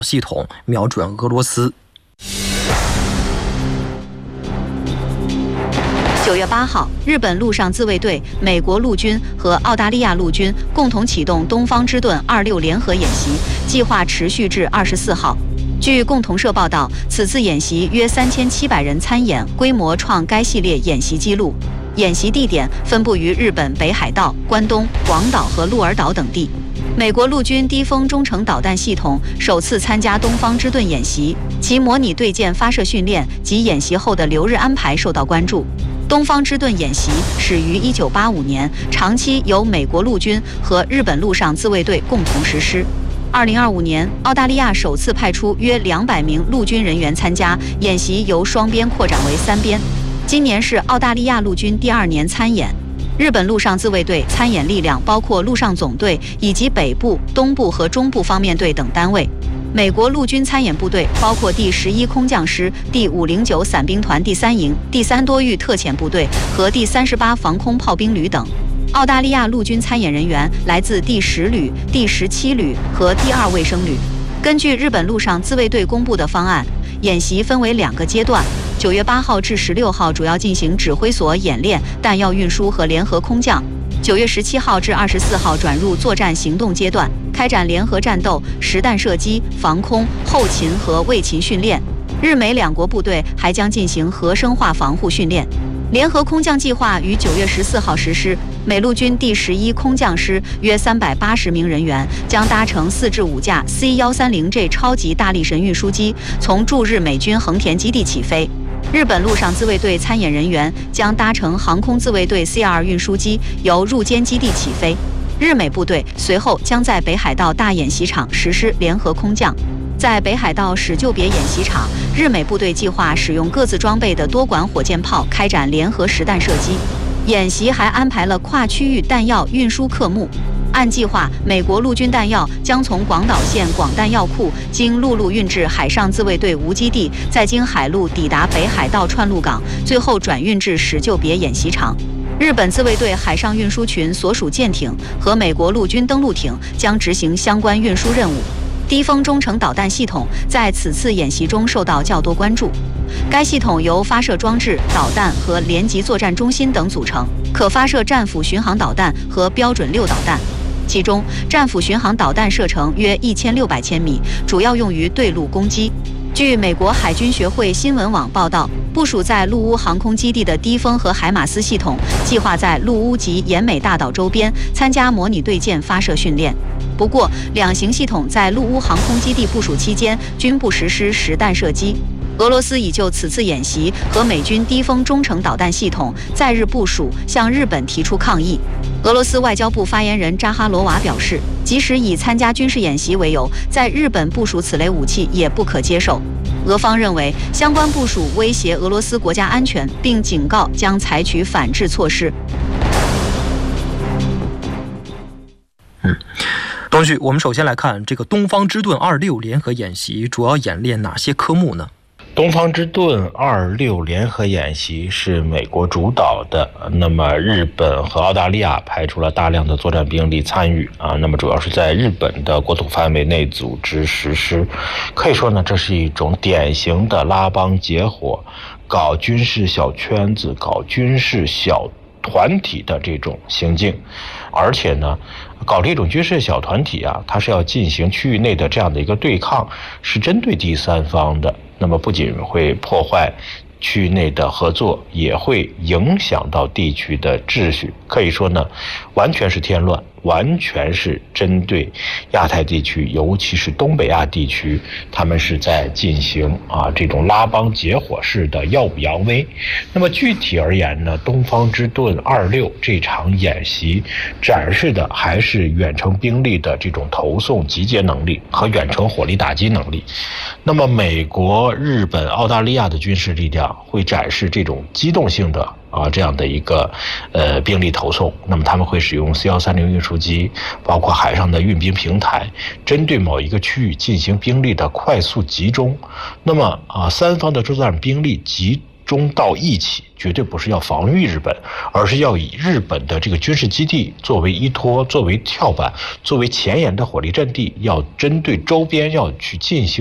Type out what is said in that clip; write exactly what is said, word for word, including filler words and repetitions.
系统瞄准俄罗斯。 九月八号，日本陆上自卫队、美国陆军和澳大利亚陆军共同启动东方之盾二六联合演习，计划持续至二十四号。据共同社报道，此次演习约三千七百人参演，规模创该系列演习纪录。演习地点分布于日本北海道、关东、广岛和鹿儿岛等地。美国陆军低风中程导弹系统首次参加东方之盾演习，其模拟对舰发射训练及演习后的留日安排受到关注。东方之盾演习始于一九八五年，长期由美国陆军和日本陆上自卫队共同实施。二零二五年，澳大利亚首次派出约两百名陆军人员参加演习，由双边扩展为三边。今年是澳大利亚陆军第二年参演。日本陆上自卫队参演力量包括陆上总队以及北部、东部和中部方面队等单位。美国陆军参演部队包括第十一空降师、第五零九伞兵团第三营、第三多域特遣部队和第三十八防空炮兵旅等。澳大利亚陆军参演人员来自第十旅、第十七旅和第二卫生旅。根据日本陆上自卫队公布的方案，演习分为两个阶段。九月八号至十六号主要进行指挥所演练、弹药运输和联合空降。九月十七号至二十四号转入作战行动阶段，开展联合战斗、实弹射击、防空、后勤和卫勤训练。日美两国部队还将进行核生化防护训练。联合空降计划于九月十四号实施，美陆军第十一空降师约三百八十名人员将搭乘四至五架 C 一三零 J 超级大力神运输机，从驻日美军横田基地起飞。日本陆上自卫队参演人员将搭乘航空自卫队 C 二 运输机，由入间基地起飞。日美部队随后将在北海道大演习场实施联合空降。在北海道史就别演习场，日美部队计划使用各自装备的多管火箭炮开展联合实弹射击。演习还安排了跨区域弹药运输科目。按计划，美国陆军弹药将从广岛县广弹药库经陆路运至海上自卫队无基地，再经海路抵达北海道串路港，最后转运至史就别演习场。日本自卫队海上运输群所属舰艇和美国陆军登陆艇将执行相关运输任务。低风中程导弹系统在此次演习中受到较多关注。该系统由发射装置、导弹和联级作战中心等组成，可发射战斧巡航导弹和标准六导弹。其中，战斧巡航导弹射程约一千六百千米，主要用于对陆攻击。据美国海军学会新闻网报道，部署在陆乌航空基地的低风和海马斯系统计划在陆乌及奄美大岛周边参加模拟对舰发射训练。不过，两型系统在陆乌航空基地部署期间均不实施实弹射击。俄罗斯已就此次演习和美军低风中程导弹系统在日部署向日本提出抗议。俄罗斯外交部发言人扎哈罗娃表示，即使以参加军事演习为由，在日本部署此类武器也不可接受。俄方认为相关部署威胁俄罗斯国家安全，并警告将采取反制措施。 嗯，东旭，我们首先来看这个东方之盾二六联合演习主要演练哪些科目呢？ 东方之盾二六联合演习是美国主导的，那么日本和澳大利亚派出了大量的作战兵力参与啊，那么主要是在日本的国土范围内组织实施。可以说呢，这是一种典型的拉帮结伙、搞军事小圈子、搞军事小团体的这种行径。而且呢，搞这种军事小团体啊，它是要进行区域内的这样的一个对抗，是针对第三方的。那么不仅会破坏区域内的合作，也会影响到地区的秩序。可以说呢，完全是添乱，完全是针对亚太地区，尤其是东北亚地区，他们是在进行啊这种拉帮结伙式的耀武扬威。那么具体而言呢，东方之盾二六这场演习展示的还是远程兵力的这种投送集结能力和远程火力打击能力。那么美国、日本、澳大利亚的军事力量会展示这种机动性的啊，这样的一个呃兵力投送。那么他们会使用 C 一三零 运输机，包括海上的运兵平台，针对某一个区域进行兵力的快速集中。那么啊，三方的作战兵力集中到义起，绝对不是要防御日本，而是要以日本的这个军事基地作为依托，作为跳板，作为前沿的火力阵地，要针对周边要去进行